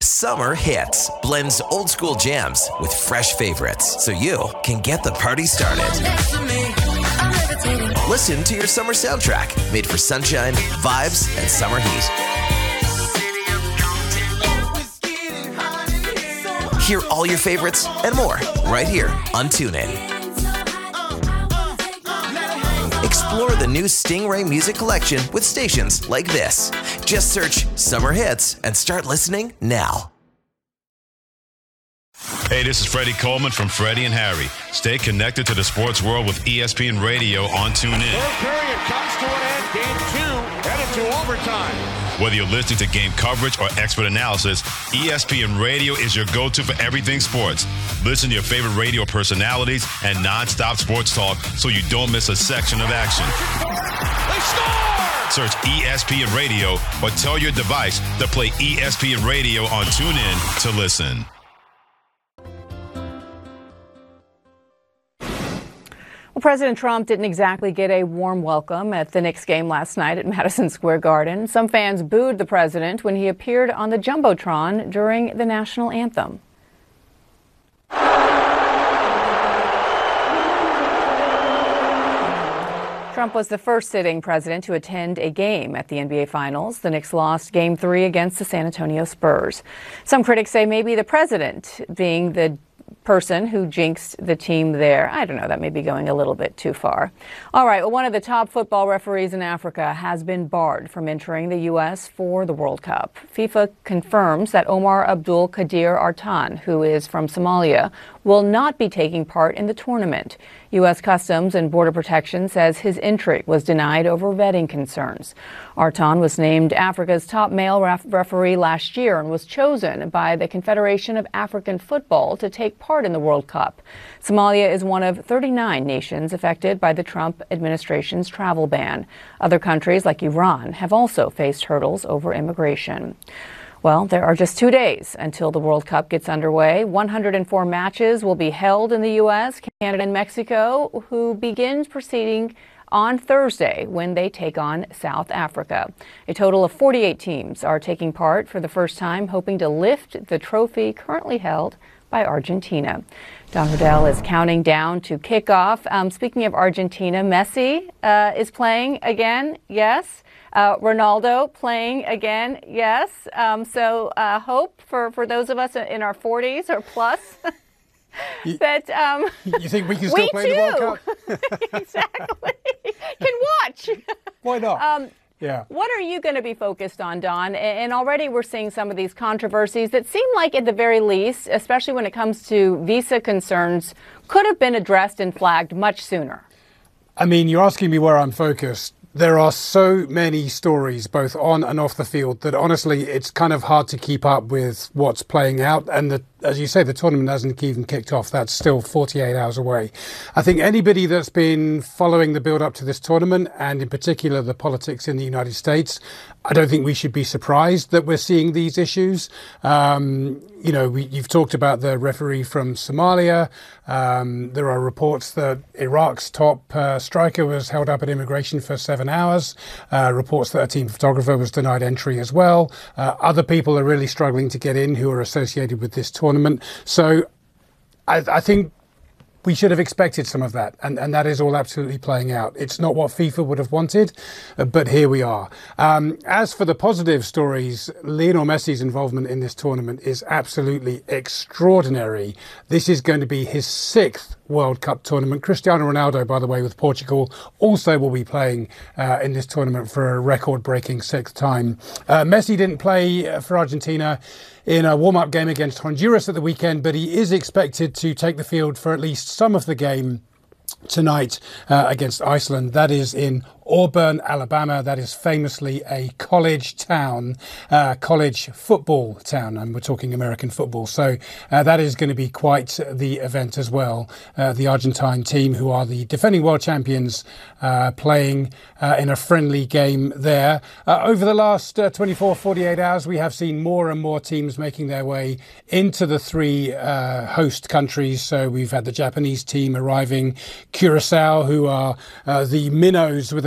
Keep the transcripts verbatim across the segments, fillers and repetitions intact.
Summer Hits blends old school jams with fresh favorites so you can get the party started. Listen to your summer soundtrack made for sunshine, vibes, and summer heat. Hear all your favorites and more right here on TuneIn. Explore the new Stingray music collection with stations like this. Just search Summer Hits and start listening now. Hey, this is Freddie Coleman from Freddie and Harry. Stay connected to the sports world with E S P N Radio on TuneIn. Third period comes to an end. Game two headed to overtime. Whether you're listening to game coverage or expert analysis, E S P N Radio is your go-to for everything sports. Listen to your favorite radio personalities and non-stop sports talk so you don't miss a section of action. They score! Search E S P N Radio or tell your device to play E S P N Radio on TuneIn to listen. Well, President Trump didn't exactly get a warm welcome at the Knicks game last night at Madison Square Garden. Some fans booed the president when he appeared on the Jumbotron during the national anthem. Trump was the first sitting president to attend a game at the N B A Finals. The Knicks lost Game three against the San Antonio Spurs. Some critics say maybe the president being the person who jinxed the team there. I don't know, that may be going a little bit too far. All right, well, one of the top football referees in Africa has been barred from entering the U S for the World Cup. FIFA confirms that Omar Abdul Kadir Artan, who is from Somalia, will not be taking part in the tournament. U S Customs and Border Protection says his entry was denied over vetting concerns. Artan was named Africa's top male ref- referee last year and was chosen by the Confederation of African Football to take part in the World Cup. Somalia is one of thirty-nine nations affected by the Trump administration's travel ban. Other countries like Iran have also faced hurdles over immigration. Well, there are just two days until the World Cup gets underway. one hundred four matches will be held in the U S, Canada, and Mexico, who begins proceeding on Thursday when they take on South Africa. A total of forty-eight teams are taking part for the first time, hoping to lift the trophy currently held by Argentina. Don Riddell is counting down to kickoff. Um, speaking of Argentina, Messi uh, is playing again, yes. Uh, Ronaldo playing again, yes. Um, so uh, hope for, for those of us in our forties or plus you, that um, you think we can still we play too. the World Cup? Exactly. Can watch. Why not? Um, yeah. What are you going to be focused on, Don? And already we're seeing some of these controversies that seem like, at the very least, especially when it comes to visa concerns, could have been addressed and flagged much sooner. I mean, you're asking me where I'm focused. There are so many stories, both on and off the field, that honestly, it's kind of hard to keep up with what's playing out. And the, as you say, the tournament hasn't even kicked off. That's still forty-eight hours away. I think anybody that's been following the build up to this tournament, and in particular the politics in the United States, I don't think we should be surprised that we're seeing these issues. Um, you know, we, you've talked about the referee from Somalia. Um, there are reports that Iraq's top uh, striker was held up at immigration for seven hours. Uh, reports that a team photographer was denied entry as well. Uh, other people are really struggling to get in who are associated with this tournament. So I, I think we should have expected some of that, and, and that is all absolutely playing out. It's not what FIFA would have wanted, uh, but here we are. Um, as for the positive stories, Lionel Messi's involvement in this tournament is absolutely extraordinary. This is going to be his sixth World Cup tournament. Cristiano Ronaldo, by the way, with Portugal, also will be playing uh, in this tournament for a record-breaking sixth time. Uh, Messi didn't play uh, for Argentina in a warm-up game against Honduras at the weekend, but he is expected to take the field for at least some of the game tonight uh, against Iceland. That is in Auburn, Alabama. That is famously a college town, uh, college football town, and we're talking American football. So uh, that is going to be quite the event as well. Uh, the Argentine team, who are the defending world champions, uh, playing uh, in a friendly game there. Uh, over the last uh, twenty-four, forty-eight hours, we have seen more and more teams making their way into the three uh, host countries. So we've had the Japanese team arriving, Curacao, who are uh, the minnows with a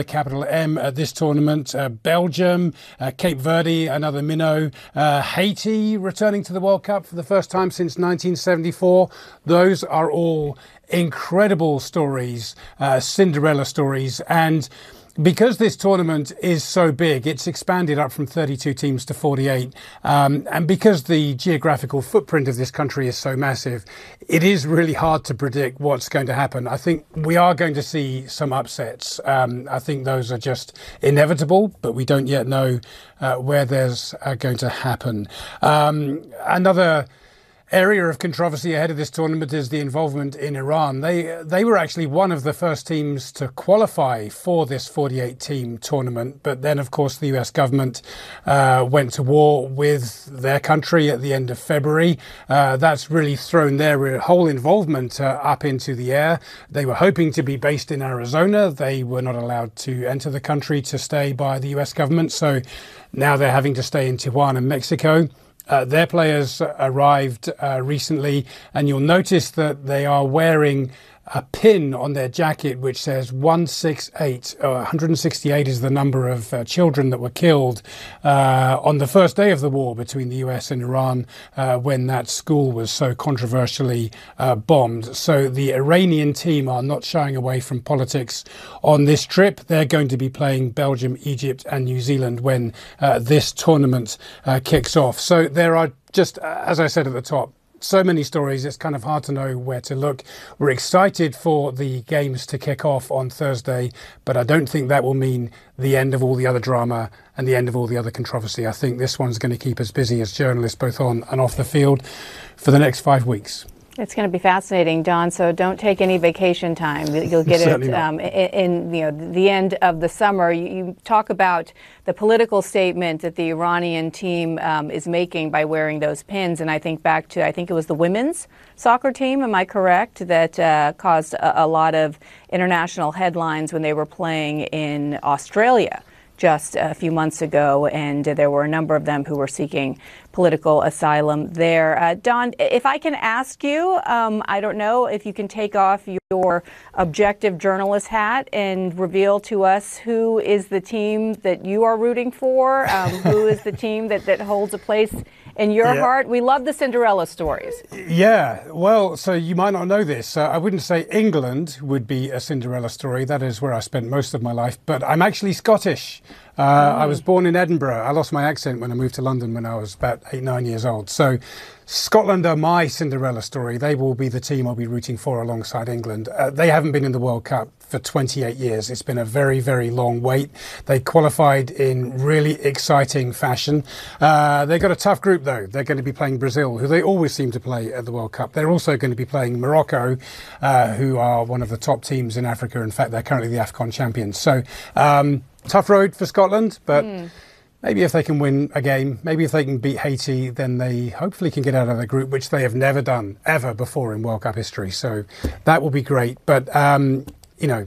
capital M at this tournament. Uh, Belgium, uh, Cape Verde, another minnow. Uh, Haiti returning to the World Cup for the first time since nineteen seventy-four. Those are all incredible stories, uh, Cinderella stories. And because this tournament is so big, it's expanded up from thirty-two teams to forty-eight. Um, and because the geographical footprint of this country is so massive, it is really hard to predict what's going to happen. I think we are going to see some upsets. Um, I think those are just inevitable, but we don't yet know uh, where there's uh, going to happen. Um, another area of controversy ahead of this tournament is the involvement in Iran. They they were actually one of the first teams to qualify for this forty-eight team tournament, but then of course the U S government uh, went to war with their country at the end of February. Uh, that's really thrown their whole involvement uh, up into the air. They were hoping to be based in Arizona. They were not allowed to enter the country to stay by the U S government, so now they're having to stay in Tijuana, Mexico. Uh, their players arrived uh, recently, and you'll notice that they are wearing a pin on their jacket which says one sixty-eight. Uh, one hundred sixty-eight is the number of uh, children that were killed uh, on the first day of the war between the U S and Iran uh, when that school was so controversially uh, bombed. So the Iranian team are not shying away from politics on this trip. They're going to be playing Belgium, Egypt and New Zealand when uh, this tournament uh, kicks off. So there are just, as I said at the top, so many stories, it's kind of hard to know where to look. We're excited for the games to kick off on Thursday, but I don't think that will mean the end of all the other drama and the end of all the other controversy. I think this one's going to keep us busy as journalists, both on and off the field, for the next five weeks. It's going to be fascinating, Don, so don't take any vacation time. You'll get it um, in, in you know, the end of the summer. You, you talk about the political statement that the Iranian team um, is making by wearing those pins, and I think back to, I think it was the women's soccer team, am I correct, that uh, caused a, a lot of international headlines when they were playing in Australia just a few months ago, and there were a number of them who were seeking political asylum there. Uh, Don, if I can ask you, um, I don't know if you can take off your objective journalist hat and reveal to us who is the team that you are rooting for, um, who is the team that, that holds a place in your yeah. heart. We love the Cinderella stories. Yeah, well, so you might not know this. Uh, I wouldn't say England would be a Cinderella story. That is where I spent most of my life. But I'm actually Scottish. Uh, mm. I was born in Edinburgh. I lost my accent when I moved to London when I was about eight, nine years old. So Scotland are my Cinderella story. They will be the team I'll be rooting for alongside England. Uh, they haven't been in the World Cup for twenty-eight years. It's been a very, very long wait. They qualified in really exciting fashion. Uh, they've got a tough group, though. They're going to be playing Brazil, who they always seem to play at the World Cup. They're also going to be playing Morocco, uh, who are one of the top teams in Africa. In fact, they're currently the AFCON champions. So um, tough road for Scotland, but mm. maybe if they can win a game, maybe if they can beat Haiti, then they hopefully can get out of the group, which they have never done ever before in World Cup history. So that will be great. But, um, you know,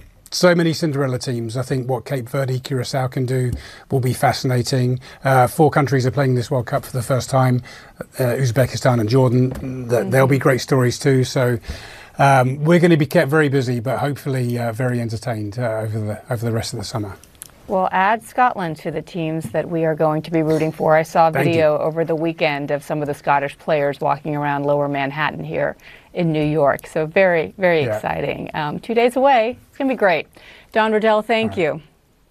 so many Cinderella teams. I think what Cape Verde, Curacao can do will be fascinating. Uh, four countries are playing this World Cup for the first time, uh, Uzbekistan and Jordan. Mm-hmm. There'll be great stories too. So um, we're going to be kept very busy, but hopefully uh, very entertained uh, over the over the rest of the summer. Well, add Scotland to the teams that we are going to be rooting for. I saw a video over the weekend of some of the Scottish players walking around Lower Manhattan here in New York. So very, very yeah. exciting. Um, two days away. It's going to be great. Don Riddell, thank right. you.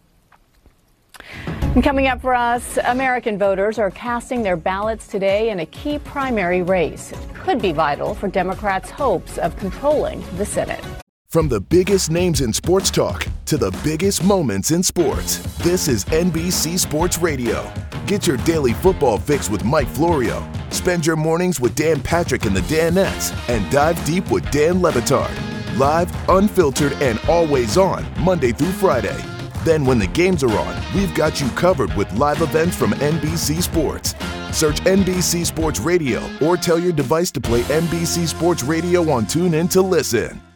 And coming up for us, American voters are casting their ballots today in a key primary race. It could be vital for Democrats' hopes of controlling the Senate. From the biggest names in sports talk to the biggest moments in sports, this is N B C Sports Radio. Get your daily football fix with Mike Florio. Spend your mornings with Dan Patrick and the Danettes, and dive deep with Dan Le Batard. Live, unfiltered, and always on Monday through Friday. Then when the games are on, we've got you covered with live events from N B C Sports. Search N B C Sports Radio or tell your device to play N B C Sports Radio on TuneIn to listen.